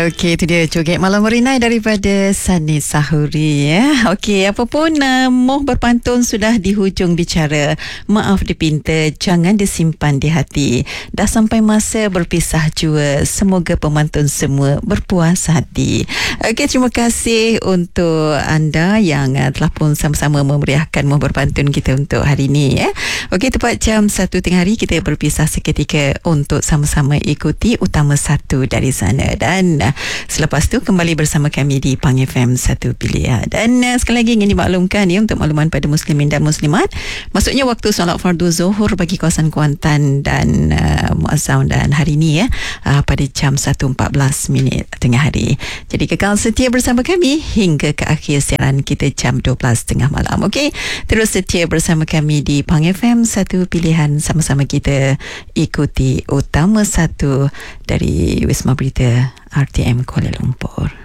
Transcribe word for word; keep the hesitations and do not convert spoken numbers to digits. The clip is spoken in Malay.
Okey, itu dia joget malam merenai daripada Sani Sahuri ya. Okey, apapun uh, moh berpantun sudah di hujung bicara. Maaf dipinta, jangan disimpan di hati. Dah sampai masa berpisah jua. Semoga pemantun semua berpuas hati. Okey, terima kasih untuk anda yang uh, telah pun sama-sama memeriahkan moh berpantun kita untuk hari ini ya. Okey, tepat jam satu tengah hari kita berpisah seketika untuk sama-sama ikuti utama satu dari sana. Dan uh, selepas tu kembali bersama kami di Pang F M satu Pilihan. Dan uh, sekali lagi ingin dimaklumkan ya, untuk makluman pada muslimin dan muslimat, maksudnya waktu solat fardu zuhur bagi kawasan Kuantan dan uh, Muazzam dan hari ini ya, uh, pada jam satu empat belas minit tengah hari. Jadi kekal setia bersama kami hingga ke akhir siaran kita jam dua belas tengah malam. Okey, terus setia bersama kami di Pang F M satu Pilihan, sama-sama kita ikuti utama satu dari Wisma Berita R T M Kuala Lumpur.